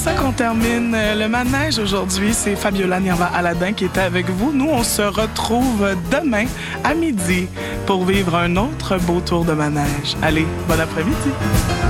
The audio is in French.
ça qu'on termine le manège aujourd'hui. C'est Fabiola Nirva-Aladin qui était avec vous. Nous, on se retrouve demain à midi pour vivre un autre beau tour de manège. Allez, bon après-midi.